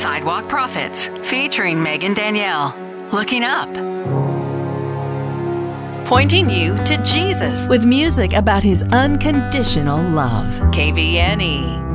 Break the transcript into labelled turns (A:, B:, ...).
A: Sidewalk Prophets, featuring Megan Danielle. Looking Up.
B: Pointing you to Jesus with music about His unconditional love. KVNE.